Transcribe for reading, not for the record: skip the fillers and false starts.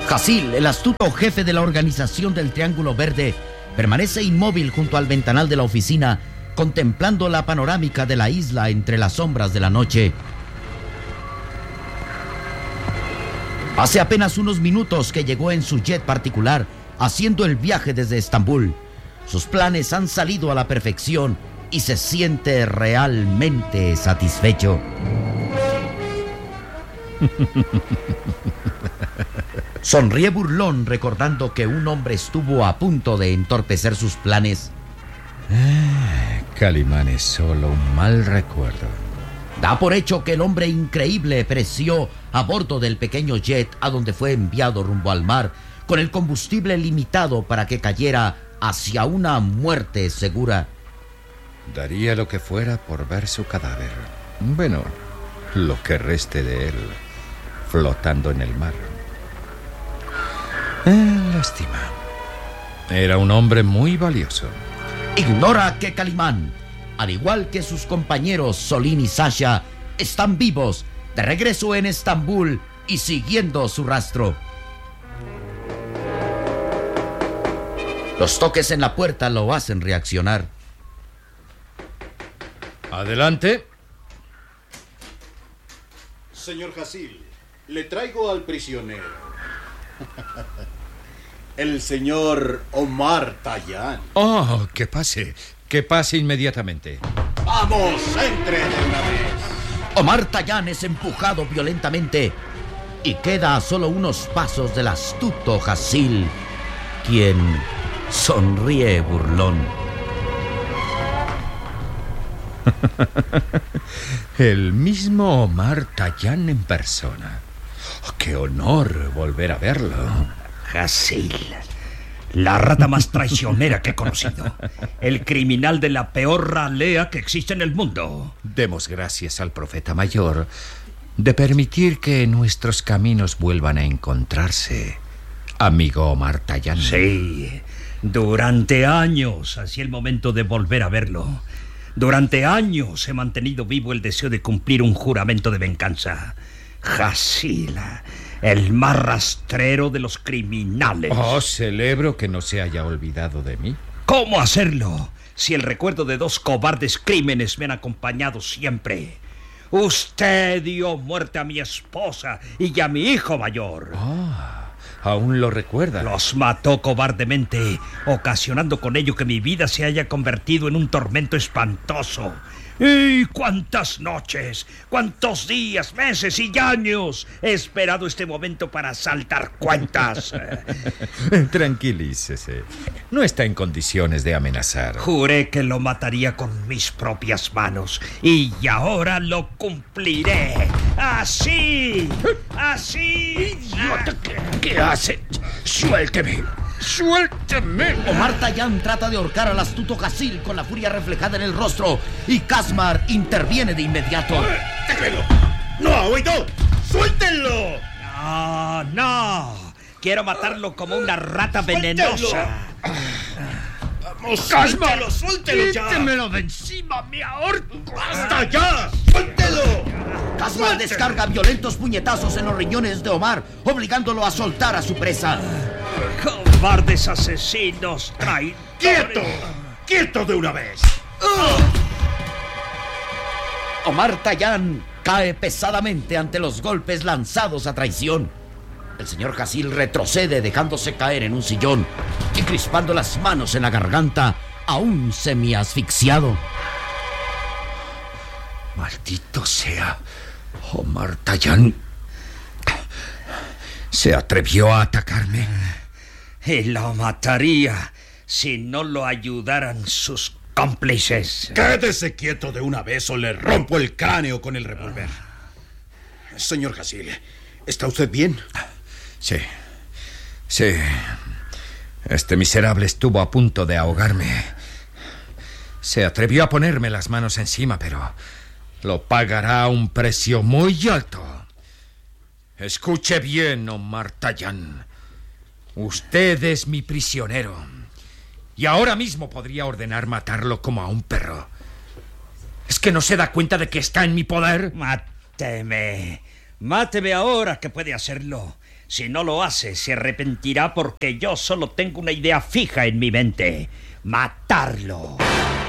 Hasil, el astuto jefe de la organización del Triángulo Verde, permanece inmóvil junto al ventanal de la oficina, contemplando la panorámica de la isla entre las sombras de la noche. Hace apenas unos minutos que llegó en su jet particular, haciendo el viaje desde Estambul. Sus planes han salido a la perfección y se siente realmente satisfecho. Sonríe burlón recordando que un hombre estuvo a punto de entorpecer sus planes. Calimán es solo un mal recuerdo. Da por hecho que el hombre increíble pereció a bordo del pequeño jet a donde fue enviado rumbo al mar, con el combustible limitado para que cayera hacia una muerte segura. Daría lo que fuera por ver su cadáver. Bueno, lo que reste de él, flotando en el mar. Lástima. Era un hombre muy valioso. Ignora que Calimán, al igual que sus compañeros Solín y Sasha, están vivos, de regreso en Estambul y siguiendo su rastro. Los toques en la puerta lo hacen reaccionar. Adelante. Señor Hasil, le traigo al prisionero. El señor Omar Tallán. Oh, que pase inmediatamente. ¡Vamos, entre de una vez! Omar Tallán es empujado violentamente y queda a solo unos pasos del astuto Hasil, quien sonríe burlón. El mismo Omar Tallán en persona. ¡Qué honor volver a verlo! Hasil, la rata más traicionera que he conocido. El criminal de la peor ralea que existe en el mundo. Demos gracias al profeta mayor de permitir que nuestros caminos vuelvan a encontrarse, amigo Omar Tallán. Sí, durante años hacía el momento de volver a verlo. Durante años he mantenido vivo el deseo de cumplir un juramento de venganza. Hasil, el más rastrero de los criminales. Oh, celebro que no se haya olvidado de mí. ¿Cómo hacerlo si el recuerdo de 2 cobardes crímenes me han acompañado siempre? Usted dio muerte a mi esposa y a mi hijo mayor. Aún lo recuerda. Los mató cobardemente, ocasionando con ello que mi vida se haya convertido en un tormento espantoso. ¡Y cuántas noches, cuántos días, meses y años he esperado este momento para saldar cuentas! Tranquilícese. No está en condiciones de amenazar. Juré que lo mataría con mis propias manos y ahora lo cumpliré. ¡Así! ¡Así! ¡Idiota! ¿Qué hace? ¡Suélteme! ¡Suélteme! Omar Tallán trata de ahorcar al astuto Hasil con la furia reflejada en el rostro y Kasmar interviene de inmediato. ¡Déjelo! ¡No ha oído! ¡Suéltenlo! No. Quiero matarlo como una rata venenosa. ¡Vamos, Kasmar! ¡Suéltelo ya! ¡Quítemelo de encima! ¡Me ahorco! ¡Basta ya! ¡Suéltelo! Kasmar descarga violentos puñetazos en los riñones de Omar, obligándolo a soltar a su presa. ¡Cobardes asesinos, traidores! ¡Quieto! ¡Quieto de una vez! Omar Tallán cae pesadamente ante los golpes lanzados a traición. El señor Hasil retrocede dejándose caer en un sillón y crispando las manos en la garganta, aún semi-asfixiado. ¡Maldito sea! Omar Tallán se atrevió a atacarme. Y lo mataría si no lo ayudaran sus cómplices. Quédese quieto de una vez o le rompo el cráneo con el revólver. Señor Hasil, ¿está usted bien? Sí. Este miserable estuvo a punto de ahogarme. Se atrevió a ponerme las manos encima, pero lo pagará a un precio muy alto. Escuche bien, Omar Tallán. Usted es mi prisionero y ahora mismo podría ordenar matarlo como a un perro. ¿Es que no se da cuenta de que está en mi poder? Máteme. Máteme ahora que puede hacerlo. Si no lo hace, se arrepentirá porque yo solo tengo una idea fija en mi mente: matarlo.